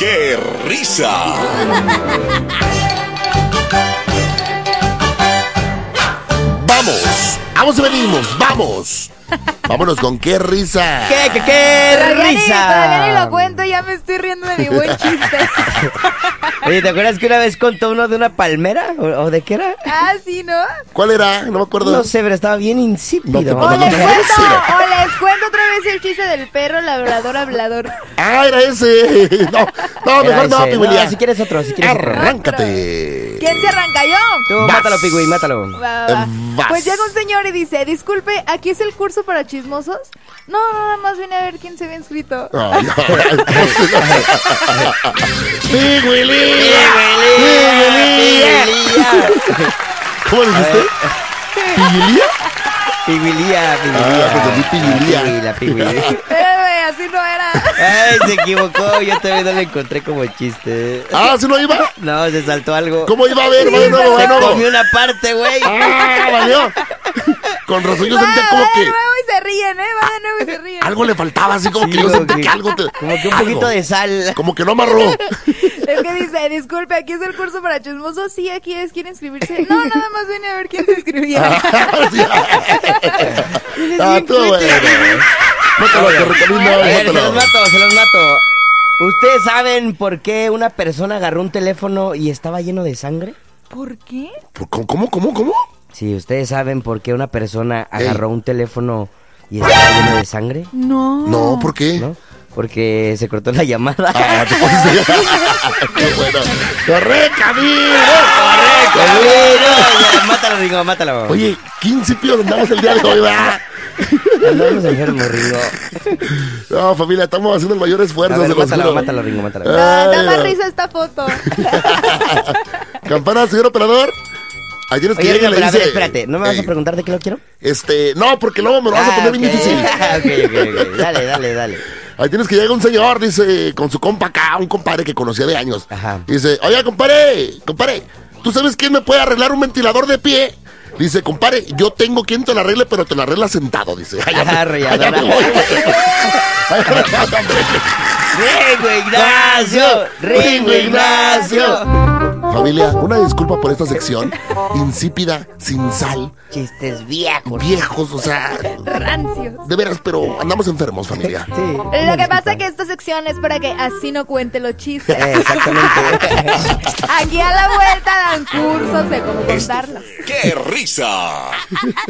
¡Qué risa! Vamos y venimos, vamos. Vámonos con qué risa. ¿Qué risa? Todavía ni lo cuento, ya me estoy riendo de mi buen chiste. Oye, ¿te acuerdas que una vez contó uno de una palmera? ¿O de qué era? Ah, sí, ¿no? ¿Cuál era? No me acuerdo. No sé, pero estaba bien insípido. O les cuento otra vez el chiste del perro labrador hablador. Ah, era ese. No, mejor no, Pigüey. Si quieres otro, Arráncate. ¿Quién se arranca? ¿Yo? Tú, mátalo, Pigüey, mátalo. Va. Pues llega un señor y dice, disculpe, ¿aquí es el curso para chismosos? No, nada más vine a ver quién se había inscrito. ¡Pigüey! ¿Cómo dijiste? ¿Piguilía? La Piguilía. Así no era. Ay, se equivocó. Yo también no lo encontré como chiste. Ah, ¿sí no iba? No, se saltó algo. ¿Cómo iba a ver? Va de nuevo, Se comió una parte, güey. Ah, valió. Con razón yo sentía como que... Va de nuevo y se ríen, va de nuevo y se ríen. Algo le faltaba, así como que yo sentí que algo... Como que un poquito de sal. Como que no amarró. Es que dice, disculpe, ¿aquí es el curso para chismosos? Sí, aquí es, ¿quiere inscribirse? No, nada más vine a ver quién se inscribía. Todo bueno. Mátalo, te recomiendo. Se los mato. ¿Ustedes saben por qué una persona agarró un teléfono y estaba lleno de sangre? ¿Por qué? ¿Cómo? Sí, ¿ustedes saben por qué una persona agarró un teléfono y estaba lleno de sangre? No, ¿por qué? ¿No? Porque se cortó la llamada. Ah, te pones qué bueno. ¡Corre, Camilo! Mátalo, Ringo, mátalo. Oye, ¿qué insípidos andamos el día de hoy, va? Andamos enfermos, Ringo. No, familia, estamos haciendo el mayor esfuerzo. A ver, mátalo, Ringo, mátalo. No, da más risa esta foto. Campana, señor operador. Ayer es que Oye, llega y le dice... espérate, ¿no me vas a preguntar de qué lo quiero? No, porque luego me lo vas a poner bien difícil. Ok. Dale. Ahí tienes que llegar un señor, dice, con su compa acá, un compadre que conocía de años. Ajá. Dice, oye, compadre, ¿tú sabes quién me puede arreglar un ventilador de pie? Dice, compadre, yo tengo quien te lo arregle, pero te lo arregla sentado, dice. Ringo Ignacio. Familia, una disculpa por esta sección insípida, sin sal. Chistes Viejos, o sea... Rancios. De veras, pero andamos enfermos, familia. Sí. Lo que pasa es que esta sección es para que así no cuente los chistes. Exactamente. Aquí a la vuelta dan cursos de cómo contarlos. ¡Qué risa!